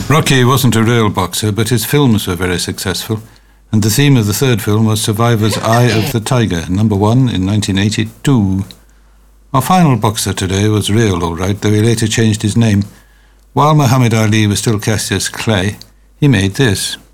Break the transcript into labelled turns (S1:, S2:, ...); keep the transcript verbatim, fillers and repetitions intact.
S1: Rocky wasn't a real boxer, but his films were very successful, and the theme of the third film was Survivor's Eye of the Tiger, number one in nineteen eighty-two. Our final boxer today was real, all right, though he later changed his name. While Muhammad Ali was still cast as Clay, he made this.